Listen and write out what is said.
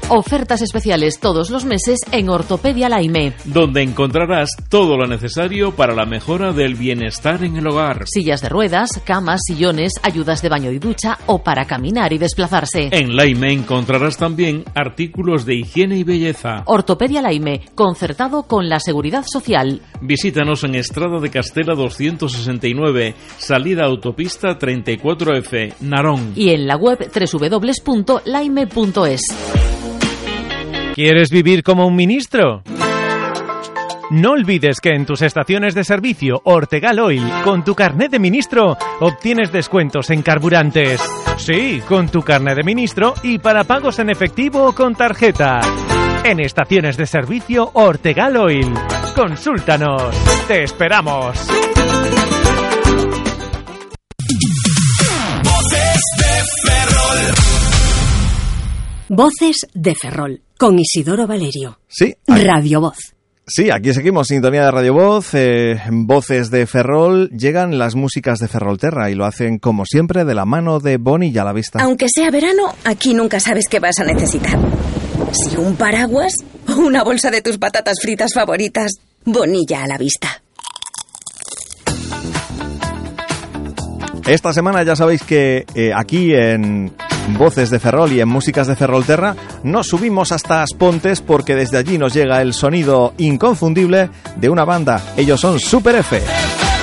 Ofertas especiales todos los meses en Ortopedia Laime, donde encontrarás todo lo necesario para la mejora del bienestar en el hogar. Sillas de ruedas, camas, sillones, ayudas de baño y ducha o para caminar y desplazarse. En Laime encontrarás también artículos de higiene y belleza. Ortopedia Laime, concertado con la Seguridad Social. Visítanos en Estrada de Castela 269, salida autopista 34F, Narón. Y en la web www.laime.es. ¿Quieres vivir como un ministro? No olvides que en tus estaciones de servicio Ortegal Oil, con tu carnet de ministro, obtienes descuentos en carburantes. Sí, con tu carnet de ministro y para pagos en efectivo o con tarjeta. En estaciones de servicio Ortegal Oil. Consúltanos. ¡Te esperamos! Voces de Ferrol, con Isidoro Valerio. Sí. Radio Voz. Sí, aquí seguimos, sintonía de Radio Voz, Voces de Ferrol. Llegan las músicas de Ferrolterra y lo hacen, como siempre, de la mano de Bonilla a la vista. Aunque sea verano, aquí nunca sabes qué vas a necesitar. Si un paraguas o una bolsa de tus patatas fritas favoritas, Bonilla a la vista. Esta semana ya sabéis que aquí en Voces de Ferrol y en Músicas de Ferrolterra nos subimos hasta Aspontes porque desde allí nos llega el sonido inconfundible de una banda. Ellos son Super F.